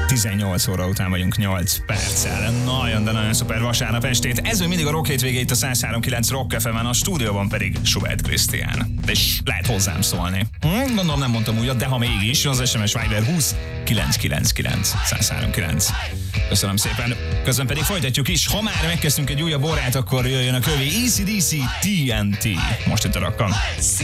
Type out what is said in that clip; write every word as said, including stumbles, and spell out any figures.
tizennyolc óra után vagyunk nyolc perccel. Nagyon, de nagyon szuper vasárnap estét. Ez még mindig a Rock hétvége itt a száz három kilenc Rock ef emen, a stúdióban pedig Schubert Krisztián. És lehet hozzám szólni. Hm, gondolom nem mondtam újat, de ha mégis, az es em es Viber húsz kilenc kilenc kilenc száz három kilenc. Köszönöm szépen. Közben pedig folytatjuk is. Ha már megkezdtünk egy újabb órát, akkor jöjjön a kövé á cé dé cé té en té. Most itt a Rockon.